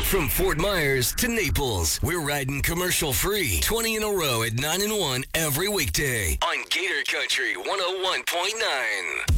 From Fort Myers to Naples, we're riding commercial free 20 in a row at 9 and 1 every weekday on Gator Country 101.9.